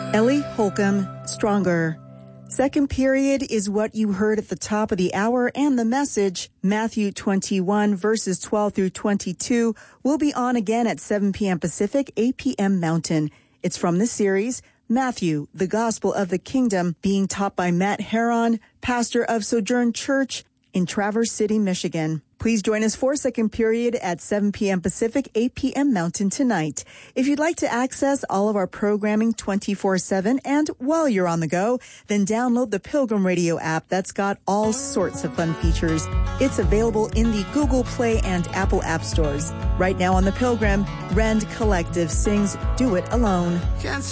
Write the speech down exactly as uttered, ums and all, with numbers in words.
Ellie Holcomb, Stronger. Second period is what you heard at the top of the hour, and the message, Matthew twenty-one, verses twelve through twenty-two, will be on again at seven p.m. Pacific, eight p.m. Mountain. It's from the series, Matthew, the Gospel of the Kingdom, being taught by Matt Heron, pastor of Sojourn Church in Traverse City, Michigan. Please join us for second period at seven p.m. Pacific, eight p.m. Mountain tonight. If you'd like to access all of our programming twenty-four seven and while you're on the go, then download the Pilgrim Radio app that's got all sorts of fun features. It's available in the Google Play and Apple App Stores. Right now on the Pilgrim, Rend Collective sings Do It Alone. Can't